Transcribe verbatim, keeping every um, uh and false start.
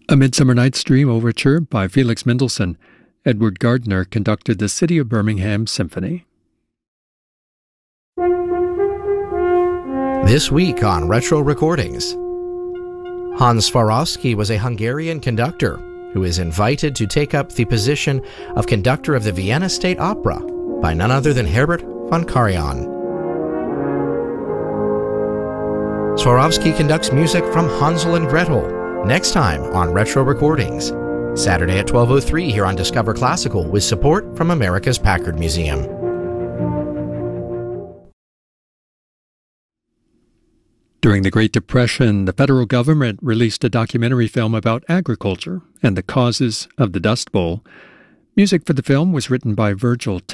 A Midsummer Night's Dream overture by Felix Mendelssohn. Edward Gardner conducted the City of Birmingham Symphony. This week on Retro Recordings, Hans Swarovski was a Hungarian conductor who is invited to take up the position of conductor of the Vienna State Opera by none other than Herbert von Karajan. Swarovski conducts music from Hansel and Gretel next time on Retro Recordings, Saturday at twelve oh three here on Discover Classical with support from America's Packard Museum. During the Great Depression, the federal government released a documentary film about agriculture and the causes of the Dust Bowl. Music for the film was written by Virgil